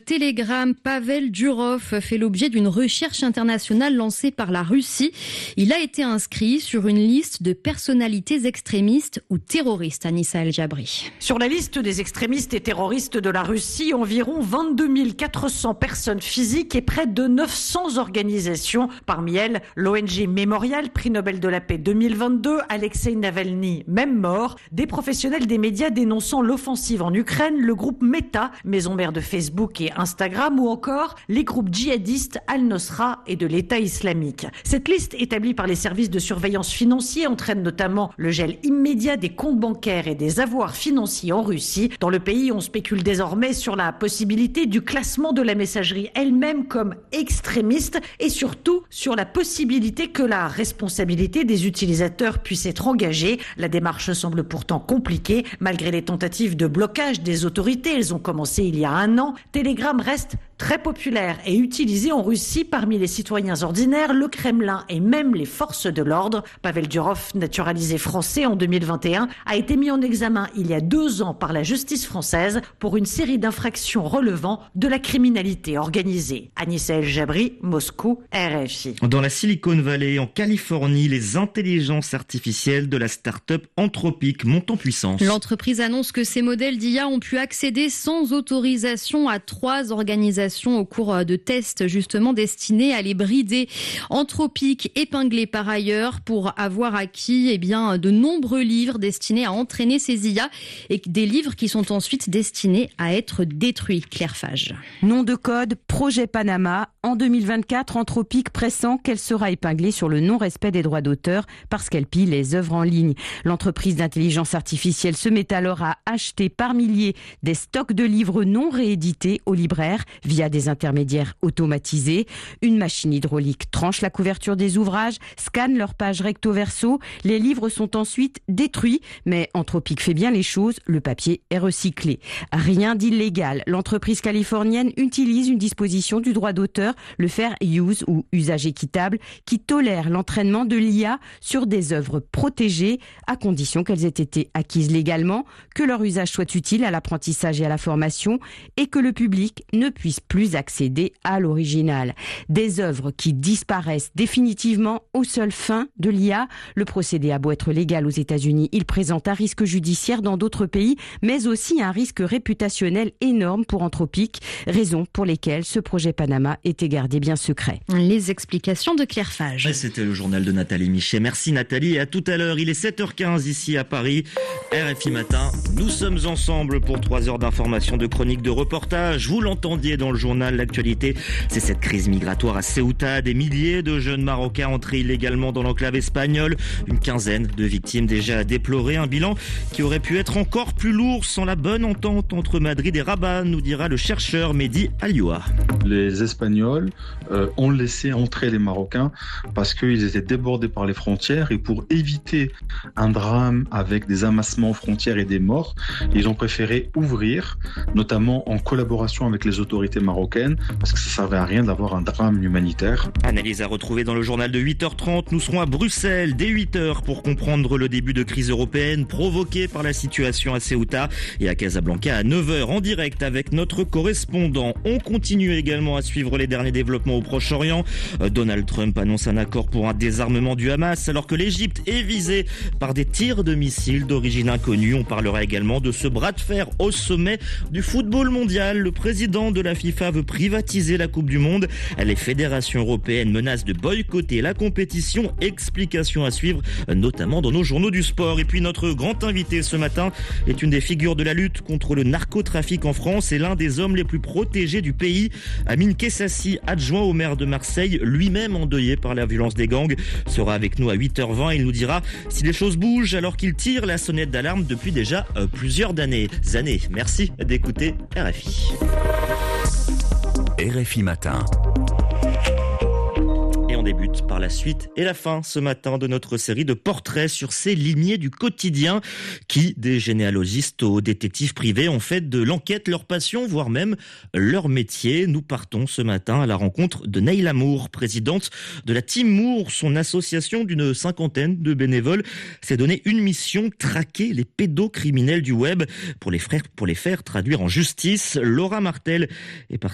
Telegram, Pavel Durov fait l'objet d'une recherche internationale lancée par la Russie. Il a été inscrit sur une liste de personnalités extrémistes ou terroristes, Anissa El Jabri. Sur la liste des extrémistes et terroristes de la Russie, environ 22 400 personnes physiques et près de 900 organisations. Parmi elles, l'ONG Mémorial, prix Nobel de la paix 2022, Alexei Navalny, même mort, des professionnels des médias dénonçant l'offensive en Ukraine, le groupe Meta, maison mère de Facebook et Instagram, ou encore les groupes djihadistes Al-Nosra et de l'État islamique. Cette liste établie par les services de surveillance financiers entraîne notamment le gel immédiat des comptes bancaires et des avoirs financiers en Russie. Dans le pays, on spécule désormais sur la possibilité du classement de la messagerie elle-même comme extrémiste et surtout sur la possibilité que la responsabilité des utilisateurs puisse être engagée. La démarche semble pourtant compliquée. Malgré les tentatives de blocage des autorités, elles ont commencé il y a un an, Telegram reste très populaire et utilisé en Russie parmi les citoyens ordinaires, le Kremlin et même les forces de l'ordre. Pavel Durov, naturalisé français en 2021, a été mis en examen il y a 2 ans par la justice française pour une série d'infractions relevant de la criminalité organisée. Anissa El Jabri, Moscou, RFI. Dans la Silicon Valley, en Californie, les intelligences artificielles de la start-up Anthropic montent en puissance. L'entreprise annonce que ces modèles d'IA ont pu accéder sans autorisation à 3 organisations au cours de tests justement destinés à les brider. Anthropic épinglé par ailleurs pour avoir acquis de nombreux livres destinés à entraîner ces IA et des livres qui sont ensuite destinés à être détruits. Claire Fage. Nom de code, projet Panama. En 2024, Anthropic pressent qu'elle sera épinglée sur le non-respect des droits d'auteur parce qu'elle pille les œuvres en ligne. L'entreprise d'intelligence artificielle se met alors à acheter par milliers des stocks de livres non réédités aux libraires via des intermédiaires automatisés. Une machine hydraulique tranche la couverture des ouvrages, scanne leur page recto-verso. Les livres sont ensuite détruits, mais Anthropic fait bien les choses, le papier est recyclé. Rien d'illégal. L'entreprise californienne utilise une disposition du droit d'auteur, le fair use ou usage équitable, qui tolère l'entraînement de l'IA sur des œuvres protégées à condition qu'elles aient été acquises légalement, que leur usage soit utile à l'apprentissage et à la formation et que le public ne puisse plus accéder à l'original. Des œuvres qui disparaissent définitivement aux seules fins de l'IA. Le procédé a beau être légal aux États-Unis, il présente un risque judiciaire dans d'autres pays, mais aussi un risque réputationnel énorme pour Anthropic, raison pour lesquelles ce projet Panama était gardé bien secret. Les explications de Claire Fage. C'était le journal de Nathalie Michet. Merci Nathalie et à tout à l'heure. Il est 7h15 ici à Paris. RFI Matin. Nous sommes ensemble pour 3 heures d'information, de chroniques, de reportages. Vous l'entendiez dans le journal, l'actualité, c'est cette crise migratoire à Ceuta. Des milliers de jeunes Marocains entrés illégalement dans l'enclave espagnole. Une quinzaine de victimes déjà à déplorer. Un bilan qui aurait pu être encore plus lourd sans la bonne entente entre Madrid et Rabat, nous dira le chercheur Mehdi Alioua. Les Espagnols ont laissé entrer les Marocains parce qu'ils étaient débordés par les frontières et pour éviter un drame avec des amassements aux frontières et des morts, ils ont préféré ouvrir, notamment en collaboration avec les autorités marocaines, parce que ça ne servait à rien d'avoir un drame humanitaire. Analyse à retrouver dans le journal de 8h30. Nous serons à Bruxelles dès 8h pour comprendre le début de crise européenne provoquée par la situation à Ceuta et à Casablanca à 9h en direct avec notre correspondant. On continue également à suivre les derniers développements au Proche-Orient. Donald Trump annonce un accord pour un désarmement du Hamas alors que l'Égypte est visée par des tirs de missiles d'origine inconnue. On parlera également de ce bras de fer au sommet du football mondial. Le président de la FIFA veut privatiser la Coupe du Monde. Les fédérations européennes menacent de boycotter la compétition. Explication à suivre, notamment dans nos journaux du sport. Et puis notre grand invité ce matin est une des figures de la lutte contre le narcotrafic en France et l'un des hommes les plus protégés du pays. Amin Kessassi, adjoint au maire de Marseille, lui-même endeuillé par la violence des gangs, sera avec nous à 8h20. Il nous dira si les choses bougent alors qu'il tire la sonnette d'alarme depuis déjà plusieurs années. Merci d'écouter RFI. RFI Matin. Et on débute par la suite et la fin ce matin de notre série de portraits sur ces limiers du quotidien qui, des généalogistes aux détectives privés, ont fait de l'enquête leur passion, voire même leur métier. Nous partons ce matin à la rencontre de Neila Moore, présidente de la Team Moore. Son association d'une 50aine de bénévoles s'est donné une mission: traquer les pédocriminels du web pour les faire traduire en justice. Laura Martel est partie